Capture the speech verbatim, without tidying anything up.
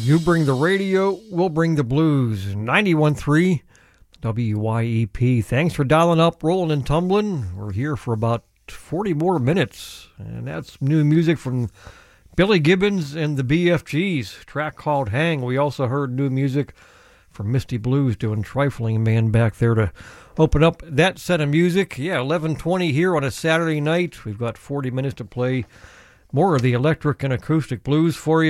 You bring the radio, we'll bring the blues. ninety-one point three W Y E P. Thanks for dialing up, rolling and tumbling. We're here for about forty more minutes. And that's new music from Billy Gibbons and the B F Gs. Track called Hang. We also heard new music from Misty Blues doing Trifling Man back there to open up that set of music. Yeah, eleven twenty here on a Saturday night. We've got forty minutes to play more of the electric and acoustic blues for you.